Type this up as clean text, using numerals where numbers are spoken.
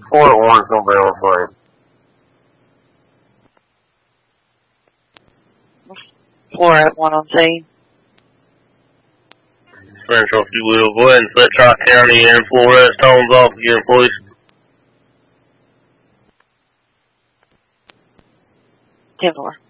4-1's gonna be able to play. Florette 1 on scene. Central, if you will, go ahead and set Tri-County and Flores tones off again, please. 10-4.